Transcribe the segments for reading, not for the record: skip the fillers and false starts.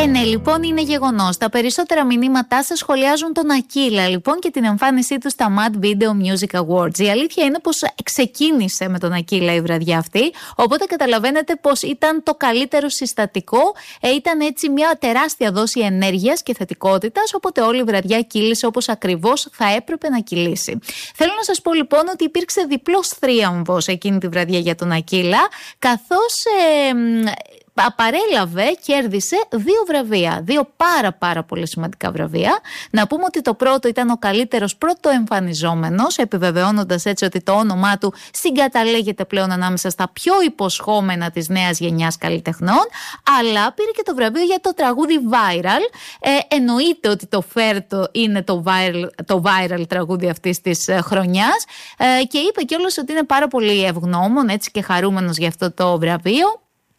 Ναι, λοιπόν, είναι γεγονός. Τα περισσότερα μηνύματά σας σχολιάζουν τον Ακύλα, λοιπόν, και την εμφάνισή του στα Mad Video Music Awards. Η αλήθεια είναι πως ξεκίνησε με τον Ακύλα η βραδιά αυτή, οπότε καταλαβαίνετε πως ήταν το καλύτερο συστατικό. Ήταν έτσι μια τεράστια δόση ενέργειας και θετικότητας, οπότε όλη η βραδιά κύλησε όπως ακριβώς θα έπρεπε να κυλήσει. Θέλω να σας πω, λοιπόν, ότι υπήρξε διπλός θρίαμβος εκείνη τη βραδιά για τον Ακύλα, καθώς παρέλαβε, κέρδισε 2 βραβεία. 2 πάρα πολύ σημαντικά βραβεία. Να πούμε ότι το πρώτο ήταν ο καλύτερος πρωτοεμφανιζόμενος, επιβεβαιώνοντας έτσι ότι το όνομά του συγκαταλέγεται πλέον ανάμεσα στα πιο υποσχόμενα της νέας γενιάς καλλιτεχνών. Αλλά πήρε και το βραβείο για το τραγούδι Viral. Εννοείται ότι το Φέρτο είναι το viral τραγούδι αυτής της χρονιάς. Και είπε κιόλας ότι είναι πάρα πολύ ευγνώμων, έτσι, και χαρούμενος για αυτό το βραβείο.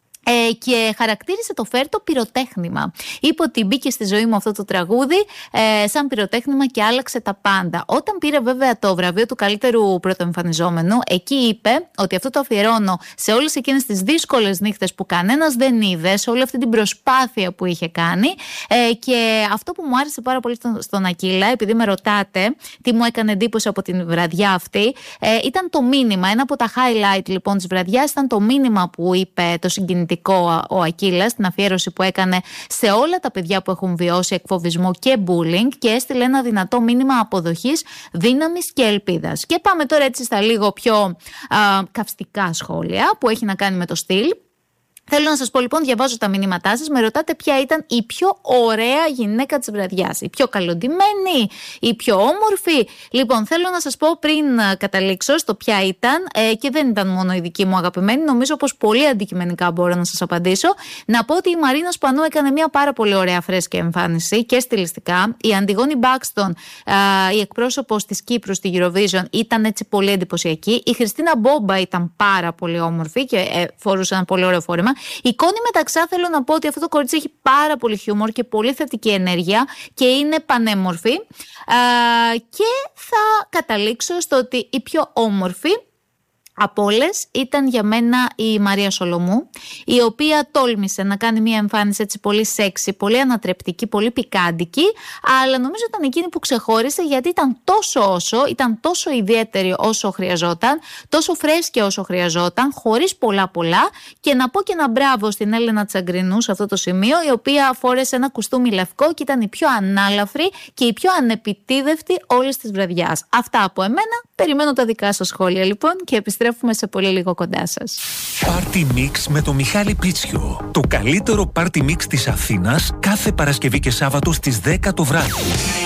Και χαρακτήρισε το Φέρτο πυροτέχνημα. Είπε ότι μπήκε στη ζωή μου αυτό το τραγούδι σαν πυροτέχνημα και άλλαξε τα πάντα. Όταν πήρε βέβαια το βραβείο του καλύτερου πρωτοεμφανιζόμενου, εκεί είπε ότι αυτό το αφιερώνω σε όλες εκείνες τις δύσκολες νύχτες που κανένας δεν είδε, σε όλη αυτή την προσπάθεια που είχε κάνει. Και αυτό που μου άρεσε πάρα πολύ στον Ακύλα, επειδή με ρωτάτε τι μου έκανε εντύπωση από την βραδιά αυτή, ήταν το μήνυμα. Ένα από τα highlight, λοιπόν, της βραδιάς ήταν το μήνυμα που είπε, το συγκινητικό, ο Ακύλας, στην αφιέρωση που έκανε σε όλα τα παιδιά που έχουν βιώσει εκφοβισμό και bullying, και έστειλε ένα δυνατό μήνυμα αποδοχής, δύναμης και ελπίδας. Και πάμε τώρα έτσι στα λίγο πιο καυστικά σχόλια που έχει να κάνει με το στυλ. Θέλω να σας πω, λοιπόν, διαβάζω τα μηνύματά σας. Με ρωτάτε ποια ήταν η πιο ωραία γυναίκα της βραδιάς, η πιο καλοντημένη, η πιο όμορφη. Λοιπόν, θέλω να σας πω πριν καταλήξω στο ποια ήταν, και δεν ήταν μόνο η δική μου αγαπημένη, νομίζω πως πολύ αντικειμενικά μπορώ να σας απαντήσω. Να πω ότι η Μαρίνα Σπανού έκανε μια πάρα πολύ ωραία φρέσκια εμφάνιση και στιλιστικά. Η Αντιγόνη Μπάξτον, η εκπρόσωπος της Κύπρου στη Eurovision, ήταν έτσι πολύ εντυπωσιακή. Η Χριστίνα Μπόμπα ήταν πάρα πολύ όμορφη και φορούσε ένα πολύ ωραίο φόρεμα. Η Κόνη Μεταξά, θέλω να πω ότι αυτό το κορίτσι έχει πάρα πολύ χιούμορ και πολύ θετική ενέργεια και είναι πανέμορφη. Και θα καταλήξω στο ότι η πιο όμορφη από όλες ήταν για μένα η Μαρία Σολομού, η οποία τόλμησε να κάνει μια εμφάνιση έτσι πολύ σεξι, πολύ ανατρεπτική, πολύ πικάντικη, αλλά νομίζω ήταν εκείνη που ξεχώρισε, γιατί ήταν τόσο ιδιαίτερη όσο χρειαζόταν, τόσο φρέσκια όσο χρειαζόταν, χωρίς πολλά, και να πω και ένα μπράβο στην Έλενα Τσαγκρινού σε αυτό το σημείο, η οποία φόρεσε ένα κουστούμι λευκό και ήταν η πιο ανάλαφρη και η πιο ανεπιτίδευτη όλης της βραδιάς. Αυτά από εμένα. Περιμένω τα δικά σας σχόλια, λοιπόν, και επιστρέφουμε σε πολύ λίγο κοντά σας. Party Mix με το Μιχάλη Πίτσιο. Το καλύτερο Party Mix της Αθήνας κάθε Παρασκευή και Σάββατο στις 10 το βράδυ.